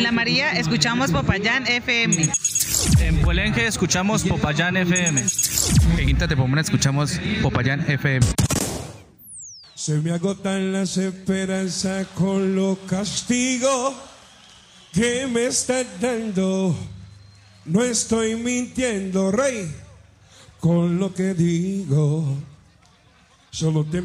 En La María escuchamos Popayán FM. En Puelenque escuchamos Popayán FM. En Quinta de Pomona escuchamos Popayán FM. Se me agotan las esperanzas con los castigos que me estás dando. No estoy mintiendo, rey, con lo que digo. Solo te